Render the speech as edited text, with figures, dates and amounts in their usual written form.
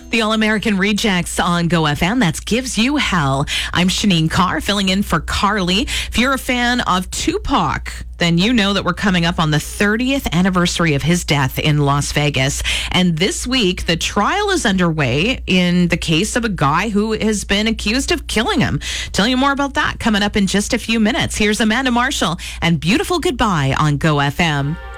The All-American Rejects on Go FM. That's Gives You Hell. I'm Shanine Carr, filling in for Carly. If you're a fan of Tupac, then you know that we're coming up on the 30th anniversary of his death in Las Vegas. And this week, the trial is underway in the case of a guy who has been accused of killing him. Tell you more about that coming up in just a few minutes. Here's Amanda Marshall and Beautiful Goodbye on Go FM.